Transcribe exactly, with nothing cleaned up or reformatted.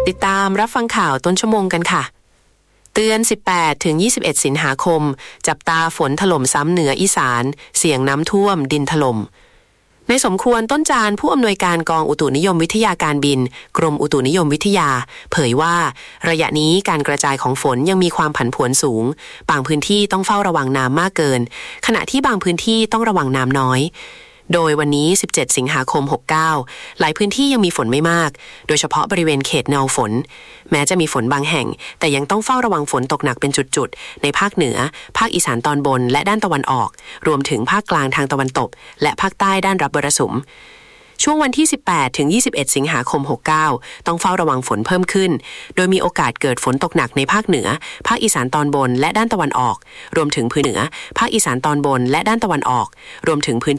ติดตามรับฟังข่าวต้นชั่วโมงกันค่ะเตือน สิบแปดถึงยี่สิบเอ็ด สิงหาคมจับตาฝนถล่มซ้ำเหนืออีสานเสี่ยงน้ำท่วมดินถล่มในสมควรต้นจานผู้อำนวยการกองอุตุนิยมวิทยาการบินกรมอุตุนิยมวิทยาเผยว่าระยะนี้การกระจายของฝนยังมีความผันผวนสูงบางพื้นที่ต้องเฝ้าระวังน้ำมากเกินขณะที่บางพื้นที่ต้องระวังน้ำน้อยโดยวันนี้สิบเจ็ดสิงหาคมหกสิบเก้าหลายพื้นที่ยังมีฝนไม่มากโดยเฉพาะบริเวณเขตแนวฝนแม้จะมีฝนบางแห่งแต่ยังต้องเฝ้าระวังฝนตกหนักเป็นจุดๆในภาคเหนือภาคอีสานตอนบนและด้านตะวันออกรวมถึงภาคกลางทางตะวันตกและภาคใต้ด้านรับมรสุมช่วงวันที่สิบแปดถึงยี่สิบเอ็ดสิงหาคมหกสิบเก้าต้องเฝ้าระวังฝนเพิ่มขึ้นโดยมีโอกาสเกิดฝนตกหนักในภาคเหนือภาคอีสานตอนบนและด้านตะวันออกรวมถึงพื้นเหนือภาคอีสานตอนบนและด้านตะวันออกรวมถึงพื้น